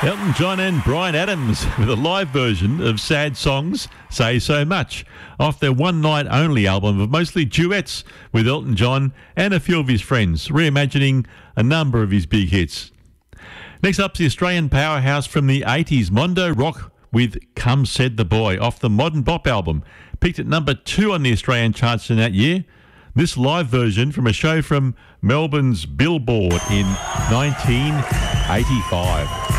Elton John and Bryan Adams with a live version of Sad Songs Say So Much off their One Night Only album of mostly duets with Elton John and a few of his friends, reimagining a number of his big hits. Next up's the Australian powerhouse from the 80s, Mondo Rock with Come Said the Boy off the Modern Bop album, peaked at number 2 on the Australian charts in that year. This live version from a show from Melbourne's Billboard in 1985.